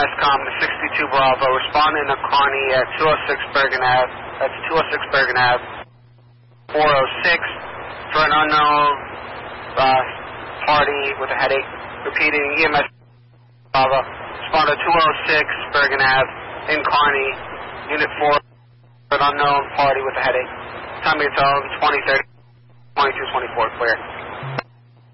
EMS com 62 Bravo, responding to Kearney at 206 Bergen Ave. That's 206 Bergen Ave. 406 for an unknown party with a headache. Repeating, EMS Bravo, respond to 206 Bergen Ave in Kearney, Unit 4 for an unknown party with a headache. Time to tell 2030, 2224, clear.